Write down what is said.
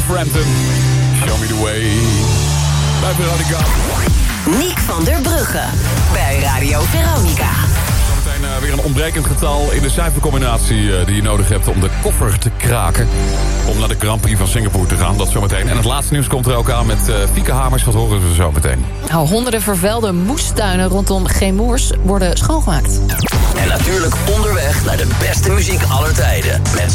Frampton. Show me the way. Bij Veronica. Niek van der Brugge. Bij Radio Veronica. Zometeen weer een ontbrekend getal in de cijfercombinatie die je nodig hebt om de koffer te kraken. Om naar de Grand Prix van Singapore te gaan, dat zometeen. En het laatste nieuws komt er ook aan met Fieke Hamers. Wat horen we zo meteen? Nou, honderden vervuilde moestuinen rondom Gemoers worden schoongemaakt. En natuurlijk onderweg naar de beste muziek aller tijden. Met